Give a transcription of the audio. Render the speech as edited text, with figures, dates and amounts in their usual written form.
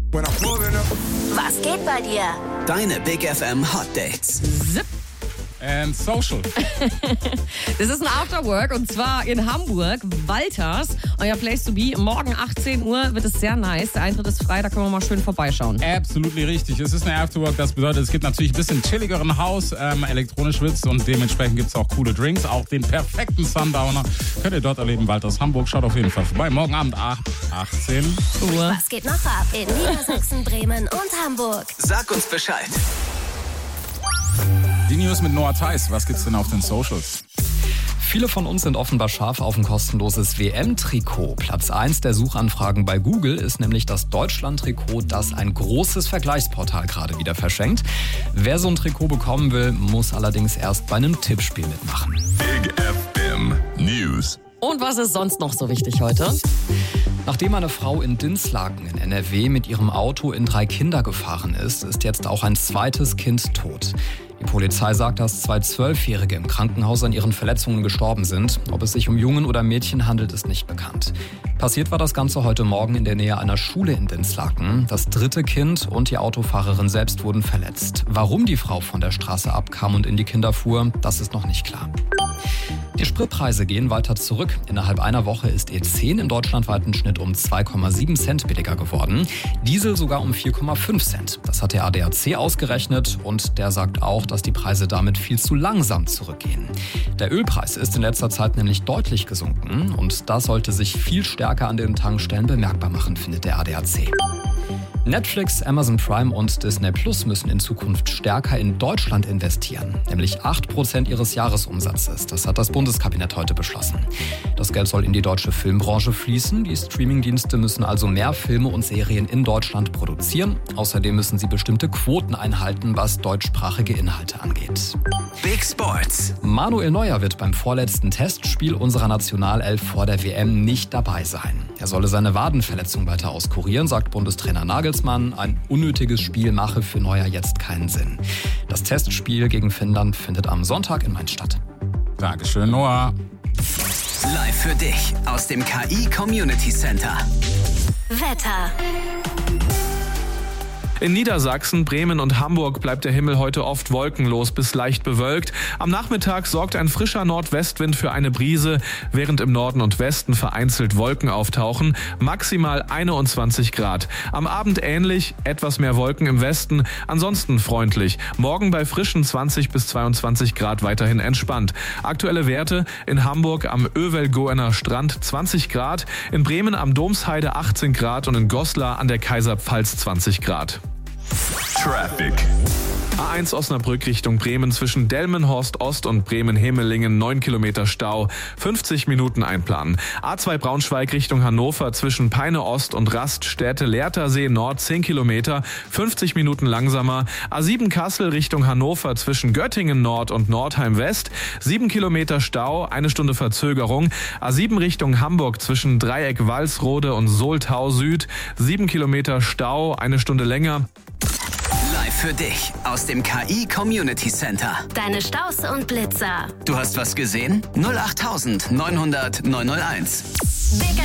Was geht bei dir? Deine Big FM Hot Dates. Zip. And social. Das ist ein Afterwork und zwar in Hamburg, Walters, euer Place to be. Morgen 18 Uhr wird es sehr nice. Der Eintritt ist frei, da können wir mal schön vorbeischauen. Absolut richtig. Es ist eine Afterwork, das bedeutet, es gibt natürlich ein bisschen chilligeren Haus, elektronisch wird's und dementsprechend gibt es auch coole Drinks. Auch den perfekten Sundowner könnt ihr dort erleben. Walters Hamburg, schaut auf jeden Fall vorbei. Morgen Abend 18 Uhr. Was geht noch ab in Niedersachsen, Bremen und Hamburg? Sag uns Bescheid. Die News mit Noah Theis. Was gibt's denn auf den Socials? Viele von uns sind offenbar scharf auf ein kostenloses WM-Trikot. Platz 1 der Suchanfragen bei Google ist nämlich das Deutschland-Trikot, das ein großes Vergleichsportal gerade wieder verschenkt. Wer so ein Trikot bekommen will, muss allerdings erst bei einem Tippspiel mitmachen. Big FM News. Und was ist sonst noch so wichtig heute? Nachdem eine Frau in Dinslaken in NRW mit ihrem Auto in 3 Kinder gefahren ist, ist jetzt auch ein zweites Kind tot. Die Polizei sagt, dass 2 12-Jährige im Krankenhaus an ihren Verletzungen gestorben sind. Ob es sich um Jungen oder Mädchen handelt, ist nicht bekannt. Passiert war das Ganze heute Morgen in der Nähe einer Schule in Dinslaken. Das 3. Kind und die Autofahrerin selbst wurden verletzt. Warum die Frau von der Straße abkam und in die Kinder fuhr, das ist noch nicht klar. Die Spritpreise gehen weiter zurück. Innerhalb einer Woche ist E10 im deutschlandweiten Schnitt um 2,7 Cent billiger geworden. Diesel sogar um 4,5 Cent. Das hat der ADAC ausgerechnet und der sagt auch, dass die Preise damit viel zu langsam zurückgehen. Der Ölpreis ist in letzter Zeit nämlich deutlich gesunken und das sollte sich viel stärker an den Tankstellen bemerkbar machen, findet der ADAC. Netflix, Amazon Prime und Disney Plus müssen in Zukunft stärker in Deutschland investieren, nämlich 8% ihres Jahresumsatzes. Das hat das Bundeskabinett heute beschlossen. Das Geld soll in die deutsche Filmbranche fließen. Die Streamingdienste müssen also mehr Filme und Serien in Deutschland produzieren. Außerdem müssen sie bestimmte Quoten einhalten, was deutschsprachige Inhalte angeht. Big Sports. Manuel Neuer wird beim vorletzten Testspiel unserer Nationalelf vor der WM nicht dabei sein. Er solle seine Wadenverletzung weiter auskurieren, sagt Bundestrainer Nagelsmann. Ein unnötiges Spiel mache für Neuer jetzt keinen Sinn. Das Testspiel gegen Finnland findet am Sonntag in Mainz statt. Dankeschön, Noah. Live für dich aus dem KI Community Center. Wetter. In Niedersachsen, Bremen und Hamburg bleibt der Himmel heute oft wolkenlos bis leicht bewölkt. Am Nachmittag sorgt ein frischer Nordwestwind für eine Brise, während im Norden und Westen vereinzelt Wolken auftauchen. Maximal 21 Grad. Am Abend ähnlich, etwas mehr Wolken im Westen, ansonsten freundlich. Morgen bei frischen 20 bis 22 Grad weiterhin entspannt. Aktuelle Werte: in Hamburg am Övelgoener Strand 20 Grad, in Bremen am Domsheide 18 Grad und in Goslar an der Kaiserpfalz 20 Grad. Traffic. A1 Osnabrück Richtung Bremen zwischen Delmenhorst Ost und Bremen-Hemelingen 9 Kilometer Stau, 50 Minuten einplanen. A2 Braunschweig Richtung Hannover zwischen Peine Ost und Raststätte Lehrtersee Nord 10 Kilometer, 50 Minuten langsamer. A7 Kassel Richtung Hannover zwischen Göttingen Nord und Nordheim West, 7 Kilometer Stau, 1 Stunde Verzögerung. A7 Richtung Hamburg zwischen Dreieck Walsrode und Soltau Süd, 7 Kilometer Stau, 1 Stunde länger. Live für dich aus dem KI Community Center. Deine Staus und Blitzer. Du hast was gesehen? 08900 901. Big